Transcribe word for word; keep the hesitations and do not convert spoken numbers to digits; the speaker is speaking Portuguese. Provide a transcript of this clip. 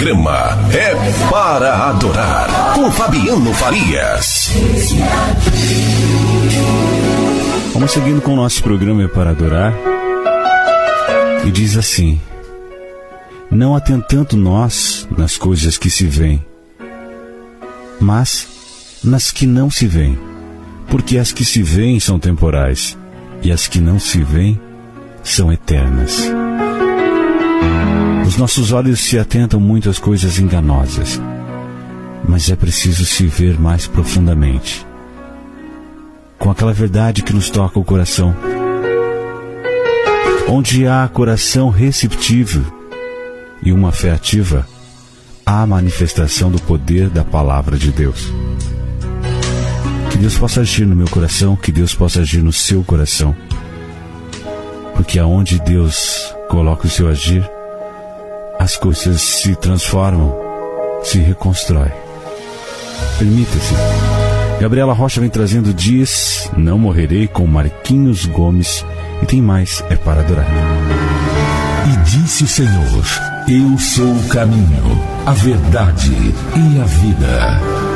programa é Para Adorar, com Fabiano Farias. Vamos seguindo com o nosso programa É Para Adorar. E diz assim: não atentando nós nas coisas que se veem, mas nas que não se veem, porque as que se veem são temporais, e as que não se veem são eternas. Os nossos olhos se atentam muito às coisas enganosas, mas é preciso se ver mais profundamente, com aquela verdade que nos toca o coração. Onde há coração receptível e uma fé ativa, há a manifestação do poder da palavra de Deus. Que Deus possa agir no meu coração, que Deus possa agir no seu coração, porque aonde Deus coloca o seu agir, as coisas se transformam, se reconstrói. Permita-se. Gabriela Rocha vem trazendo Diz Não Morrerei, com Marquinhos Gomes, e tem mais É Para Adorar. E disse o Senhor: eu sou o caminho, a verdade e a vida.